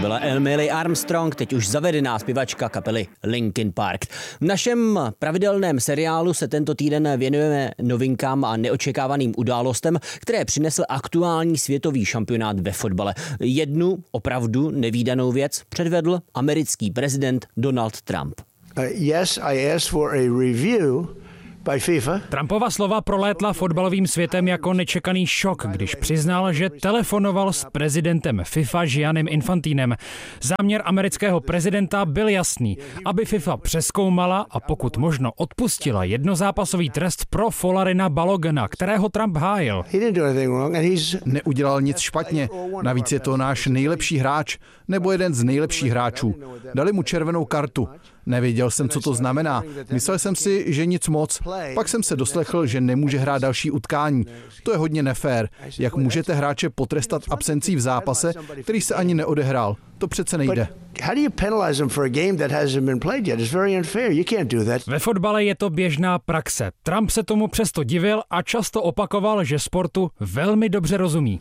byla Emily Armstrong, teď už zavedená zpěvačka kapely Linkin Park. V našem pravidelném seriálu se tento týden věnujeme novinkám a neočekávaným událostem, které přinesl aktuální světový šampionát ve fotbale. Jednu opravdu nevídanou věc předvedl americký prezident Donald Trump. Yes, I asked for a review by FIFA. Trumpova slova prolétla fotbalovým světem jako nečekaný šok, když přiznal, že telefonoval s prezidentem FIFA Giannim Infantinem. Záměr amerického prezidenta byl jasný, aby FIFA přezkoumala a pokud možno odpustila jednozápasový trest pro Folaryna Balogana, kterého Trump hájil. Neudělal nic špatně, navíc je to náš nejlepší hráč nebo jeden z nejlepších hráčů. Dali mu červenou kartu. Nevěděl jsem, co to znamená. Myslel jsem si, že nic moc. Pak jsem se doslechl, že nemůže hrát další utkání. To je hodně nefér. Jak můžete hráče potrestat absencí v zápase, který se ani neodehrál? To přece nejde. Ve fotbale je to běžná praxe. Trump se tomu přesto divil a často opakoval, že sportu velmi dobře rozumí.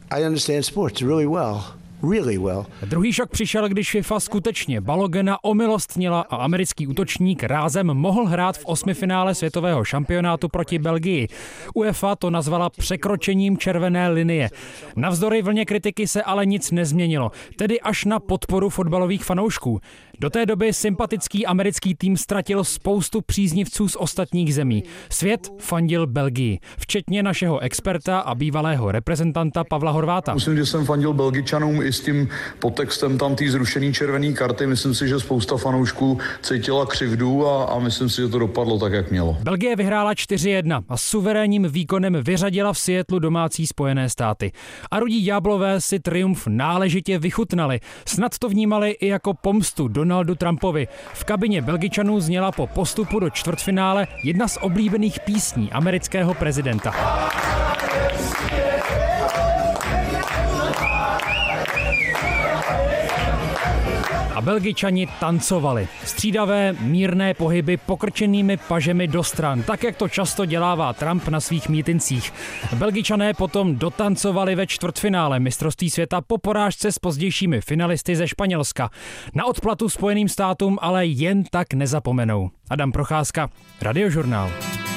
Druhý šok přišel, když FIFA skutečně Balogana omilostnila a americký útočník rázem mohl hrát v osmifinále světového šampionátu proti Belgii. UEFA to nazvala překročením červené linie. Navzdory vlně kritiky se ale nic nezměnilo, tedy až na podporu fotbalových fanoušků. Do té doby sympatický americký tým ztratil spoustu příznivců z ostatních zemí. Svět fandil Belgii, včetně našeho experta a bývalého reprezentanta Pavla Horváta. Myslím, že jsem fandil Belgičanům i s tím podtextem tam té zrušený červený karty. Myslím si, že spousta fanoušků cítila křivdu a myslím si, že to dopadlo tak, jak mělo. Belgie vyhrála 4-1 a suverénním výkonem vyřadila v Seattlu domácí Spojené státy. A rudí ďáblové si triumf náležitě vychutnali. Snad to vnímali i jako pomstu Donaldu Trumpovi. V kabině Belgičanů zněla po postupu do čtvrtfinále jedna z oblíbených písní amerického prezidenta. A Belgičani tancovali. Střídavé, mírné pohyby pokrčenými pažemi do stran, tak jak to často dělává Trump na svých mítincích. Belgičané potom dotancovali ve čtvrtfinále mistrovství světa po porážce s pozdějšími finalisty ze Španělska. Na odplatu Spojeným státům ale jen tak nezapomenou. Adam Procházka, Radiožurnál.